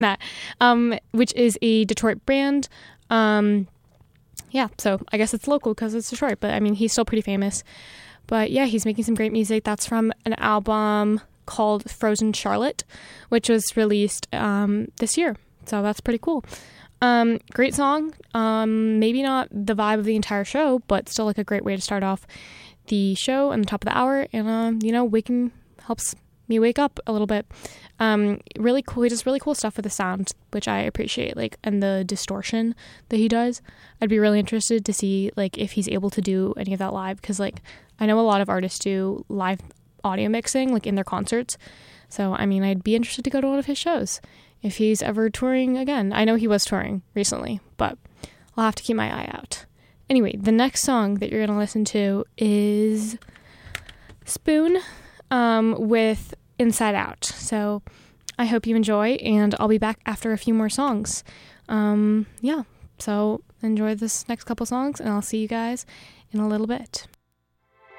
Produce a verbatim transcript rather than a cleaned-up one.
that, um, which is a Detroit band. Um, yeah, so I guess it's local because it's Detroit, but I mean, he's still pretty famous. But yeah, he's making some great music. That's from an album called Frozen Charlotte, which was released um, this year. So that's pretty cool. Um, great song. Um, maybe not the vibe of the entire show, but still like a great way to start off the show and the top of the hour. And, uh, you know, waking helps me wake up a little bit. Um, really cool. He does really cool stuff with the sound, which I appreciate, like, and the distortion that he does. I'd be really interested to see, like, if he's able to do any of that live, because, like, I know a lot of artists do live audio mixing, like, in their concerts. So, I mean, I'd be interested to go to one of his shows if he's ever touring again. I know he was touring recently, but I'll have to keep my eye out. Anyway, the next song that you're going to listen to is Spoon um, with Inside Out. So I hope you enjoy, and I'll be back after a few more songs. Um, yeah, so enjoy this next couple songs, and I'll see you guys in a little bit.